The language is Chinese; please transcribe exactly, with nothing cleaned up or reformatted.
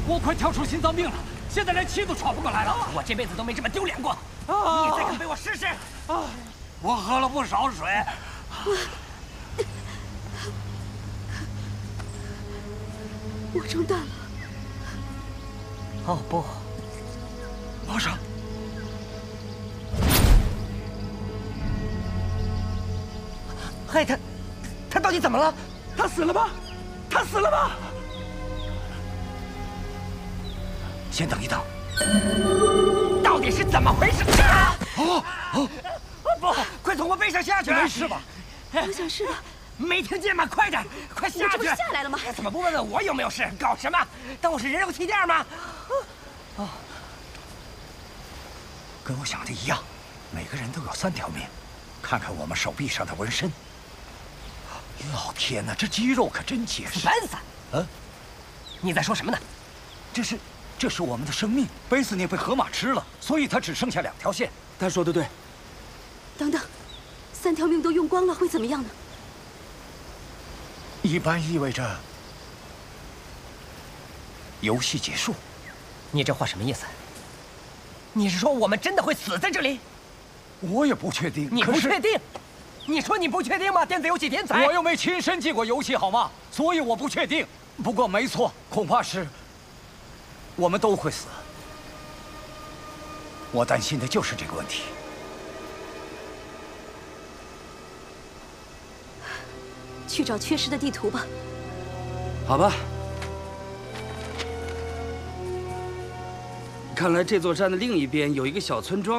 我快跳出心脏病了，现在连气都喘不过来了。 我这辈子都没这么丢脸过。 啊、 你再敢背我试试？ 啊！我喝了不少水。 我中弹了。 哦不， 皇上。 嗨，他，他到底怎么了？ 他死了吗？他死了吗？先等一等， 到底是怎么回事？啊！ 哦哦， 不，快从我背上下去！ 没事吧？ 我想是的。 没听见吗？快点，快下去！ 我这不是下来了吗？ 怎么不问问我有没有事？搞什么？当我是人肉气垫吗？ 哦，跟我想的一样，每个人都有三条命。看看我们手臂上的纹身。 老天哪，这肌肉可真结实！ 烦死！ 嗯， 你在说什么呢？ 这是，这是我们的生命。贝斯涅被河马吃了，所以他只剩下两条线。 他说的对。 等等，三条命都用光了，会怎么样呢？ 一般意味着游戏结束。 你这话什么意思？你是说我们真的会死在这里？ 我也不确定。 你不确定？ 你说你不确定吗？电子游戏天才， 我又没亲身进过游戏，好吗？所以我不确定。不过没错，恐怕是我们都会死。我担心的就是这个问题。 去找缺失的地图吧。 好吧。看来这座山的另一边有一个小村庄。